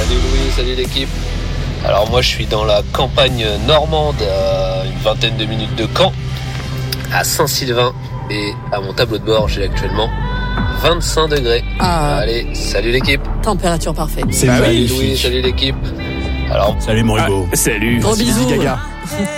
Salut Louis, salut l'équipe. Alors moi je suis dans la campagne normande, à une vingtaine de minutes de Caen, à Saint-Sylvain, et à mon tableau de bord j'ai actuellement 25 degrés. Allez, salut l'équipe. Température parfaite. C'est Salut magnifique. Louis, salut l'équipe. Alors, Salut Moribo. Salut. Gros bisous. Gaga.